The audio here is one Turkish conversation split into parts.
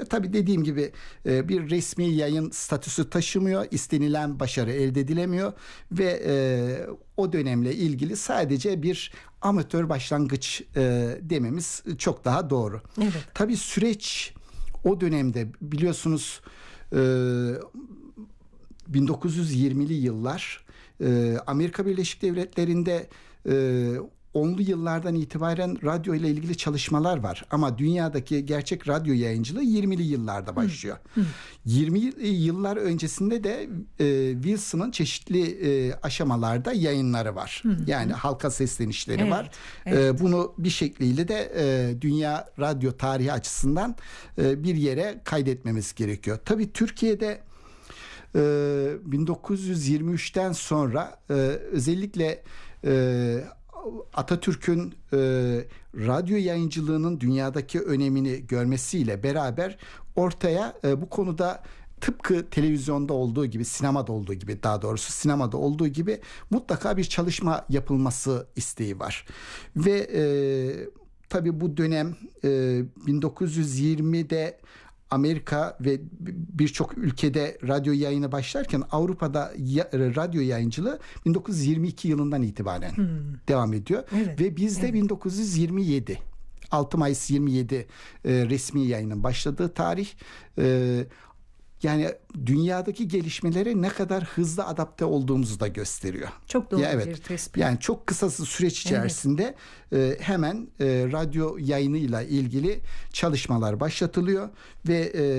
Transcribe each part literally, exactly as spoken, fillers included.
Tabii dediğim gibi e, bir resmi yayın statüsü taşımıyor. İstenilen başarı elde edilemiyor ve e, o dönemle ilgili sadece bir amatör başlangıç e, dememiz çok daha doğru. Evet. Tabii süreç o dönemde biliyorsunuz e, bin dokuz yüz yirmili yıllar e, Amerika Birleşik Devletleri'nde e, onlu yıllardan itibaren radyo ile ilgili çalışmalar var. Ama dünyadaki gerçek radyo yayıncılığı yirmili yıllarda başlıyor. Hı. Hı. yirmi yıllar öncesinde de e, Wilson'ın çeşitli e, aşamalarda yayınları var. Hı. Yani halka seslenişleri evet, var. Evet. E, bunu bir şekliyle de e, dünya radyo tarihi açısından e, bir yere kaydetmemiz gerekiyor. Tabii Türkiye'de e, bin dokuz yüz yirmi üçten sonra e, özellikle e, Atatürk'ün e, radyo yayıncılığının dünyadaki önemini görmesiyle beraber ortaya e, bu konuda tıpkı televizyonda olduğu gibi, sinemada olduğu gibi, daha doğrusu sinemada olduğu gibi mutlaka bir çalışma yapılması isteği var. Ve e, tabii bu dönem e, bin dokuz yüz yirmide Amerika ve birçok ülkede radyo yayını başlarken Avrupa'da ya, radyo yayıncılığı bin dokuz yüz yirmi iki yılından itibaren hmm. devam ediyor. Evet, ve bizde evet. bin dokuz yüz yirmi yedi altı Mayıs yirmi yedi e, resmi yayının başladığı tarih. E, yani dünyadaki gelişmelere ne kadar hızlı adapte olduğumuzu da gösteriyor. Çok doğru ya, evet. bir tespit. Yani çok kısa süreç içerisinde evet. e, hemen e, radyo yayınıyla ilgili çalışmalar başlatılıyor ve e,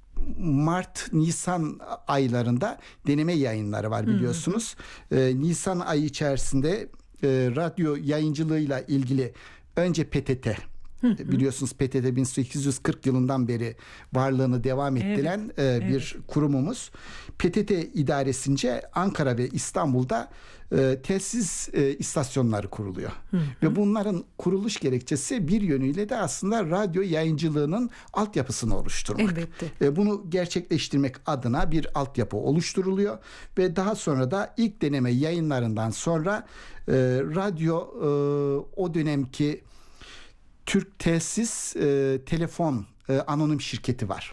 Mart, Nisan aylarında deneme yayınları var biliyorsunuz. E, Nisan ayı içerisinde e, radyo yayıncılığıyla ilgili önce P T T, Hı hı. biliyorsunuz P T T bin sekiz yüz kırk yılından beri varlığını devam ettiren evet, e, bir evet. kurumumuz. P T T idaresince Ankara ve İstanbul'da e, telsiz e, istasyonları kuruluyor. Hı hı. Ve bunların kuruluş gerekçesi bir yönüyle de aslında radyo yayıncılığının altyapısını oluşturmak. Elbette. E, bunu gerçekleştirmek adına bir altyapı oluşturuluyor ve daha sonra da ilk deneme yayınlarından sonra e, radyo e, o dönemki Türk Telsiz e, Telefon e, Anonim Şirketi var.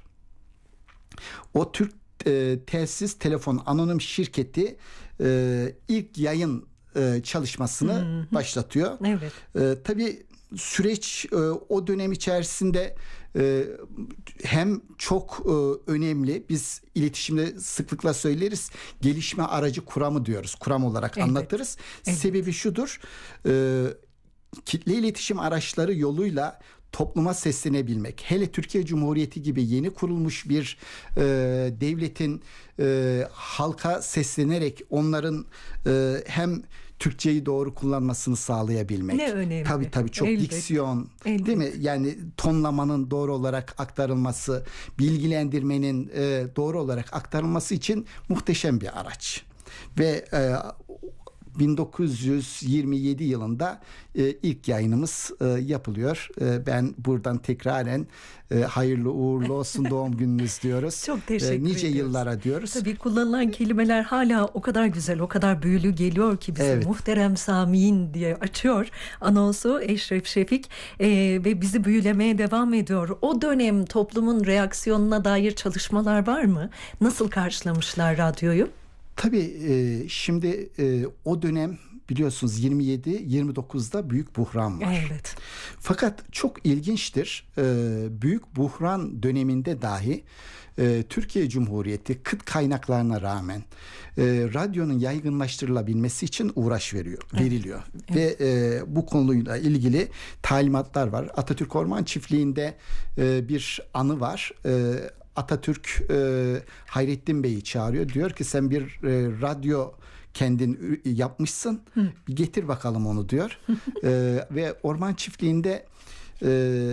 O Türk e, Telsiz Telefon Anonim Şirketi e, ilk yayın e, çalışmasını hı hı. başlatıyor. Evet. E, tabii süreç e, o dönem içerisinde e, hem çok e, önemli, biz iletişimde sıklıkla söyleriz, gelişme aracı kuramı diyoruz, kuram olarak evet. anlatırız. Evet. Sebebi şudur, e, kitle iletişim araçları yoluyla topluma seslenebilmek. Hele Türkiye Cumhuriyeti gibi yeni kurulmuş bir e, devletin e, halka seslenerek onların e, hem Türkçeyi doğru kullanmasını sağlayabilmek. Ne önemli. Tabii tabii çok Elbette. diksiyon, Elbette. değil mi? Yani tonlamanın doğru olarak aktarılması, bilgilendirmenin e, doğru olarak aktarılması için muhteşem bir araç. Ve e, bin dokuz yüz yirmi yedi yılında e, ilk yayınımız e, yapılıyor. E, ben buradan tekraren e, hayırlı uğurlu olsun doğum gününüz diyoruz. Çok teşekkür e, nice ediyoruz. yıllara diyoruz. Tabii kullanılan kelimeler hala o kadar güzel, o kadar büyülü geliyor ki bize. Evet. Muhterem Sami'in diye açıyor anonsu Eşref Şefik e, ve bizi büyülemeye devam ediyor. O dönem toplumun reaksiyonuna dair çalışmalar var mı? Nasıl karşılamışlar radyoyu? Tabii e, şimdi e, o dönem biliyorsunuz yirmi yedi yirmi dokuzda büyük buhran var. Evet. Fakat çok ilginçtir. E, büyük buhran döneminde dahi e, Türkiye Cumhuriyeti kıt kaynaklarına rağmen e, radyonun yaygınlaştırılabilmesi için uğraş veriyor, evet. veriliyor. Evet. Ve e, bu konuyla ilgili talimatlar var. Atatürk Orman Çiftliği'nde e, bir anı var. E, Atatürk e, Hayrettin Bey'i çağırıyor. Diyor ki sen bir e, radyo kendin yapmışsın. Hı. Bir getir bakalım onu diyor. e, ve orman çiftliğinde e,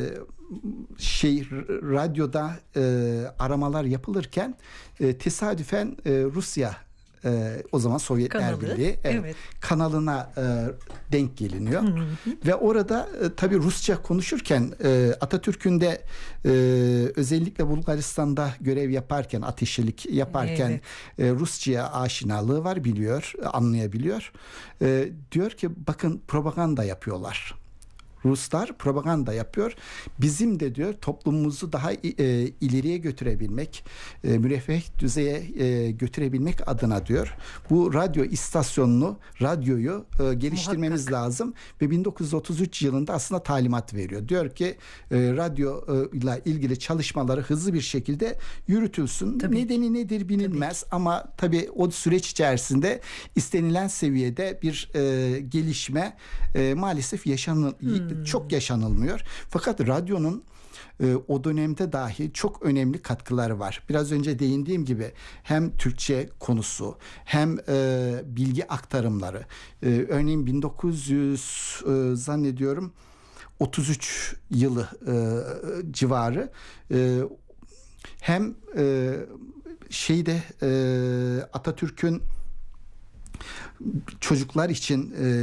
şey radyoda e, aramalar yapılırken e, tesadüfen e, Rusya Ee, o zaman Sovyetler Kanalı, Birliği evet, evet. kanalına e, denk geliniyor. Hı hı. Ve orada e, tabii Rusça konuşurken e, Atatürk'ün de e, özellikle Bulgaristan'da görev yaparken, ateşçilik yaparken evet. e, Rusça'ya aşinalığı var, biliyor, anlayabiliyor. E, diyor ki bakın propaganda yapıyorlar. Ruslar propaganda yapıyor. Bizim de diyor toplumumuzu daha e, ileriye götürebilmek, e, müreffeh düzeye e, götürebilmek adına diyor. Bu radyo istasyonunu, radyoyu e, geliştirmemiz Muhakkak. lazım ve bin dokuz yüz otuz üç yılında aslında talimat veriyor. Diyor ki e, radyo ile ilgili çalışmaları hızlı bir şekilde yürütülsün. Tabii. Nedeni nedir bilinmez tabii. ama tabii o süreç içerisinde istenilen seviyede bir e, gelişme e, maalesef yaşanıl hmm. çok yaşanılmıyor. Fakat radyonun e, o dönemde dahi çok önemli katkıları var. Biraz önce değindiğim gibi hem Türkçe konusu hem e, bilgi aktarımları. E, örneğin bin dokuz yüz e, zannediyorum otuz üç yılı e, civarı e, hem e, şeyde e, Atatürk'ün çocuklar için e,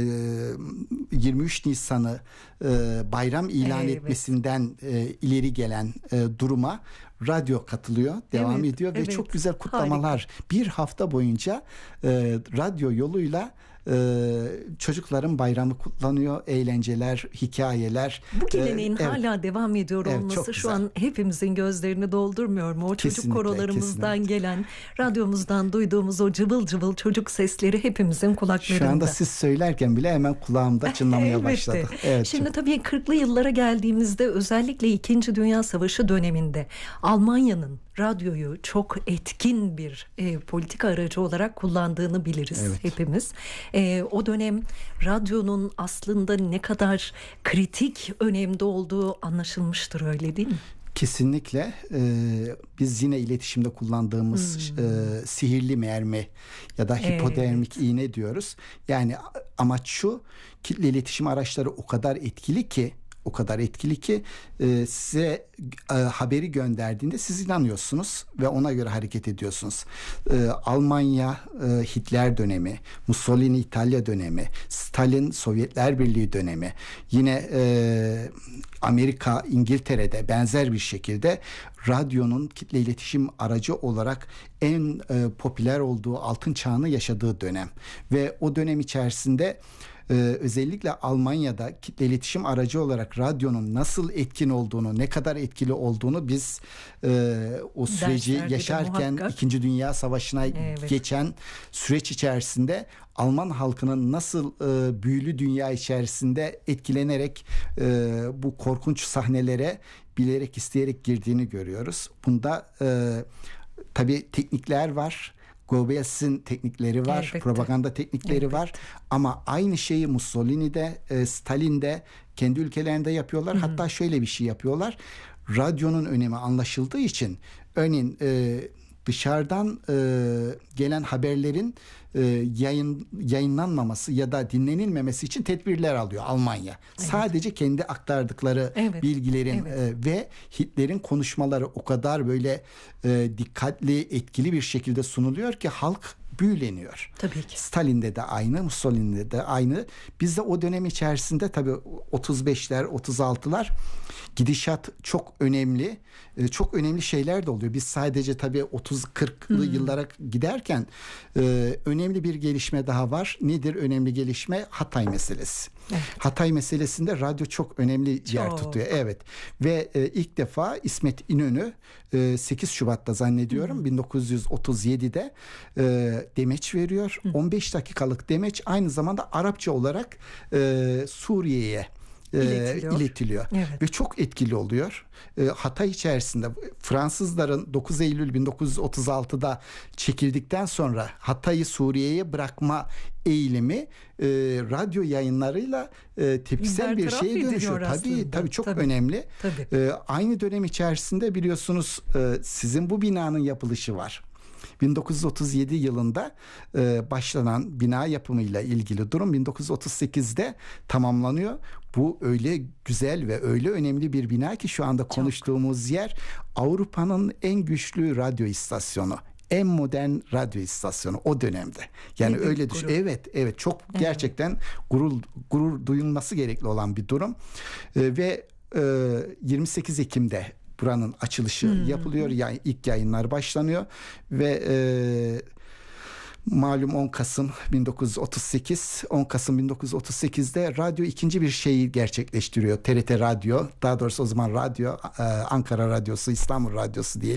yirmi üç Nisan'ı e, bayram ilan evet. etmesinden e, ileri gelen e, duruma radyo katılıyor, devam evet, ediyor evet. ve çok güzel kutlamalar. Harika. Bir hafta boyunca e, radyo yoluyla Ee, çocukların bayramı kutlanıyor, eğlenceler, hikayeler. Bu geleneğin ee, evet. hala devam ediyor evet, olması şu an hepimizin gözlerini doldurmuyor mu? O kesinlikle, çocuk korolarımızdan kesinlikle. gelen, radyomuzdan duyduğumuz o cıvıl cıvıl çocuk sesleri hepimizin kulaklarında. Şu anda siz söylerken bile hemen kulağımda çınlamaya başladı. Evet, Şimdi çok. tabii kırklı yıllara geldiğimizde özellikle İkinci Dünya Savaşı döneminde Almanya'nın radyoyu çok etkin bir e, politika aracı olarak kullandığını biliriz evet. hepimiz. E, o dönem radyonun aslında ne kadar kritik önemde olduğu anlaşılmıştır, öyle değil mi? Kesinlikle. Ee, biz yine iletişimde kullandığımız hmm. e, sihirli mermi ya da hipodermik evet. iğne diyoruz. Yani amaç şu, kitle iletişim araçları o kadar etkili ki o kadar etkili ki e, size e, haberi gönderdiğinde siz inanıyorsunuz ve ona göre hareket ediyorsunuz. E, Almanya e, Hitler dönemi, Mussolini İtalya dönemi, Stalin Sovyetler Birliği dönemi, yine e, Amerika İngiltere'de benzer bir şekilde radyonun kitle iletişim aracı olarak en e, popüler olduğu altın çağını yaşadığı dönem ve o dönem içerisinde Ee, özellikle Almanya'da kitle iletişim aracı olarak radyonun nasıl etkin olduğunu, ne kadar etkili olduğunu biz e, o süreci Derslerde yaşarken İkinci Dünya Savaşı'na evet. geçen süreç içerisinde Alman halkının nasıl e, büyülü dünya içerisinde etkilenerek e, bu korkunç sahnelere bilerek isteyerek girdiğini görüyoruz. Bunda e, tabii teknikler var. Goebbels'in teknikleri var, elbette. propaganda teknikleri elbette. var ama aynı şeyi Mussolini'de, e, Stalin'de kendi ülkelerinde yapıyorlar. Hı-hı. Hatta şöyle bir şey yapıyorlar. Radyonun önemi anlaşıldığı için örneğin e, dışarıdan e, gelen haberlerin e, yayın yayınlanmaması ya da dinlenilmemesi için tedbirler alıyor Almanya. Evet. Sadece kendi aktardıkları evet. bilgilerin evet. e, ve Hitler'in konuşmaları o kadar böyle e, dikkatli, etkili bir şekilde sunuluyor ki halk büyüleniyor. Tabii ki. Stalin'de de aynı, Mussolini'de de aynı. Biz de o dönem içerisinde tabii otuz beşler, otuz altılar gidişat çok önemli. Çok önemli şeyler de oluyor. Biz sadece tabii otuz kırklı hmm. yıllara giderken e, önemli bir gelişme daha var. Nedir önemli gelişme? Hatay meselesi. Evet. Hatay meselesinde radyo çok önemli çok. yer tutuyor. Evet. Ve e, ilk defa İsmet İnönü e, sekiz Şubat'ta zannediyorum hmm. bin dokuz yüz otuz yedide e, demeç veriyor. Hmm. on beş dakikalık demeç aynı zamanda Arapça olarak e, Suriye'ye iletiliyor, iletiliyor. Evet. Ve çok etkili oluyor. E, Hatay içerisinde Fransızların dokuz Eylül bin dokuz yüz otuz altıda çekildikten sonra Hatay'ı Suriye'ye bırakma eğilimi e, radyo yayınlarıyla e, tepkisel bir şeye dönüşüyor. Tabii tabii çok tabii. önemli. Tabii. E, aynı dönem içerisinde biliyorsunuz e, sizin bu binanın yapılışı var. bin dokuz yüz otuz yedi yılında e, başlanan bina yapımıyla ilgili durum bin dokuz yüz otuz sekizde tamamlanıyor. Bu öyle güzel ve öyle önemli bir bina ki şu anda konuştuğumuz çok. yer Avrupa'nın en güçlü radyo istasyonu. En modern radyo istasyonu o dönemde. Yani evet, öyle düşün. Evet, evet çok evet. gerçekten gurur gurur duyulması gerekli olan bir durum. E, ve e, yirmi sekiz Ekim'de buranın açılışı hmm. yapılıyor. Yani ilk yayınlar başlanıyor ve e, Malum on Kasım bin dokuz yüz otuz sekiz, on Kasım bin dokuz yüz otuz sekizde radyo ikinci bir şeyi gerçekleştiriyor. T R T Radyo, daha doğrusu o zaman radyo, Ankara Radyosu, İstanbul Radyosu diyelim.